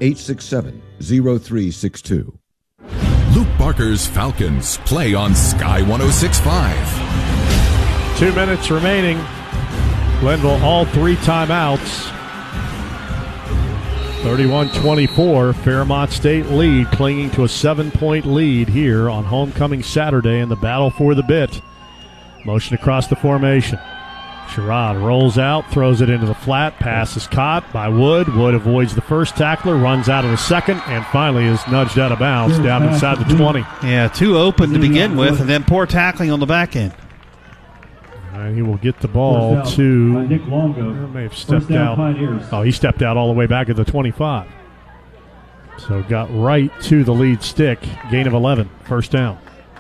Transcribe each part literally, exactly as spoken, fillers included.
eight six seven, zero three six two. Luke Barker's Falcons play on Sky one oh six point five. Two minutes remaining. Glenville all three timeouts. thirty-one twenty-four, Fairmont State lead, clinging to a seven-point lead here on homecoming Saturday in the battle for the bit. Motion across the formation. Sherrod rolls out, throws it into the flat. Pass is caught by Wood. Wood avoids the first tackler, runs out of the second, and finally is nudged out of bounds down inside the twenty. Yeah, too open to begin with, and then poor tackling on the back end. And he will get the ball to Nick Longo. May have stepped out. Oh, he stepped out all the way back at the twenty-five. So got right to the lead stick. Gain of eleven. First down.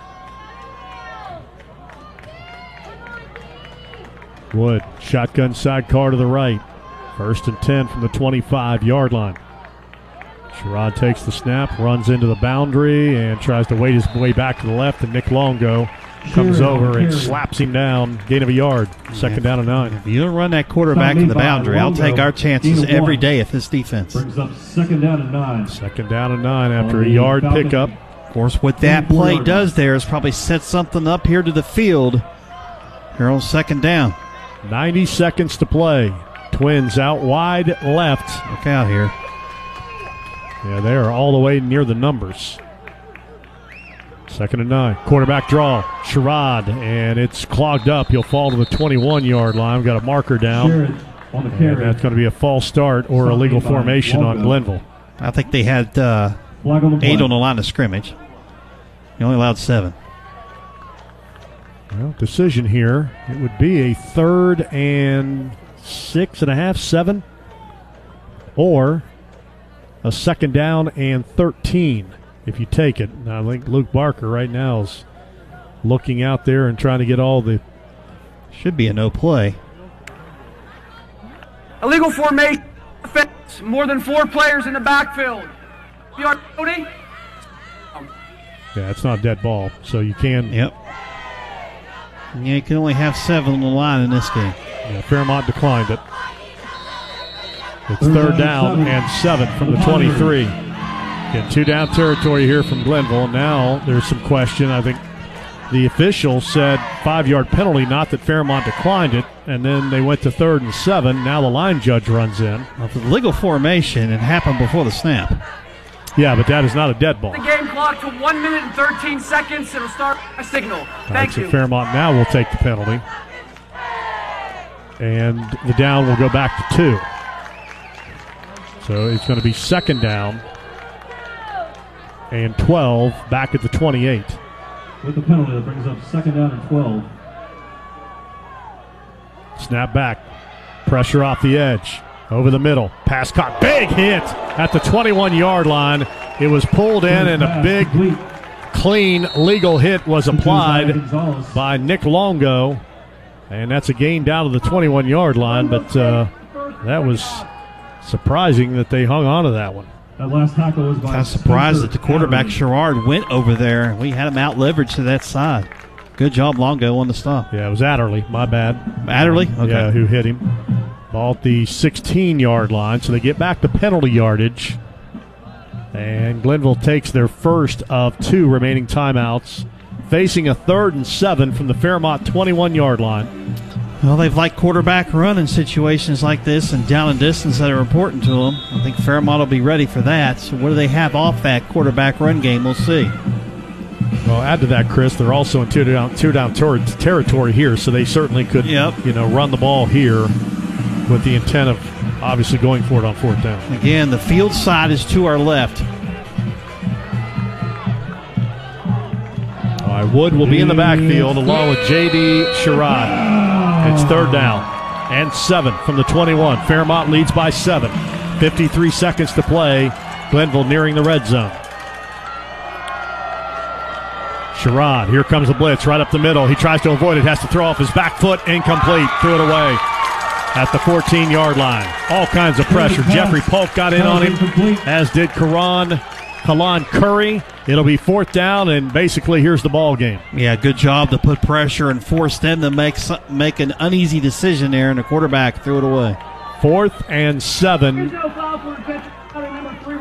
Wood, shotgun sidecar to the right. First and ten from the twenty-five-yard line. Sherrod takes the snap, runs into the boundary, and tries to wade his way back to the left, and Nick Longo comes over and slaps him down. Gain of a yard. Second Yeah. down and nine. If you don't run that quarterback to the boundary, I'll take our chances every day at this defense. Brings up second down and nine. Second down and nine after a yard pickup. Of course, what that play does there is probably set something up here to the field here on second down. ninety seconds to play. Twins out wide left. Look out here. Yeah, they are all the way near the numbers. Second and nine. Quarterback draw. Sherrod, and it's clogged up. He'll fall to the twenty-one-yard line. We've got a marker down. On the and that's going to be a false start or a legal formation on Glenville. I think they had uh, eight on the line of scrimmage. You only allowed seven. Well, decision here. It would be a third and six and a half, seven, or a second down and thirteen if you take it. Now, I think Luke Barker right now is looking out there and trying to get all the. Should be a no play. Illegal formation. More than four players in the backfield. Yard, Cody. Yeah, it's not a dead ball, so you can. Yep. Yeah, you can only have seven on the line in this game. Yeah, Fairmont declined it. It's third down and seven from the twenty-three. Again, two down territory here from Glenville. Now there's some question. I think the official said five-yard penalty, not that Fairmont declined it, and then they went to third and seven. Now the line judge runs in. Well, for the legal formation, it happened before the snap. Yeah, but that is not a dead ball. The game clock to one minute and thirteen seconds. It'll start a signal. Thank right, you. So Fairmont now will take the penalty. And the down will go back to two. So it's going to be second down and twelve back at the twenty-eight. With the penalty, that brings up second down and twelve. Snap back. Pressure off the edge. Over the middle. Pass caught. Big hit at the twenty-one-yard line. It was pulled in, and a big, clean, legal hit was applied by Nick Longo. And that's a gain down to the twenty-one-yard line, but uh, that was surprising that they hung on to that one. That last tackle was by Kind of surprised that the quarterback, Sherrod, went over there. We had him out leveraged to that side. Good job, Longo, on the stop. Yeah, it was Adderley. My bad. Adderley? Okay. Yeah, who hit him. Ball at the sixteen-yard line, so they get back to penalty yardage. And Glenville takes their first of two remaining timeouts, facing a third and seven from the Fairmont twenty-one-yard line. Well, they've liked quarterback run in situations like this and down and distance that are important to them. I think Fairmont will be ready for that. So what do they have off that quarterback run game? We'll see. Well, add to that, Chris, they're also in two down, two down ter- territory here, so they certainly could, Yep. you know, run the ball here with the intent of obviously going for it on fourth down. Again, the field side is to our left. All right, Wood will be in the backfield along with J D Sherrod. It's third down and seven from the twenty-one. Fairmont leads by seven. fifty-three seconds to play. Glenville nearing the red zone. Sherrod, here comes the blitz right up the middle. He tries to avoid it, has to throw off his back foot. Incomplete. Threw it away at the fourteen-yard line. All kinds of pressure. Jeffrey Polk got in on him, as did Karan Kalan Curry. It'll be fourth down, and basically here's the ball game. Yeah, good job to put pressure and force them to make some, make an uneasy decision there, and the quarterback threw it away. Fourth and seven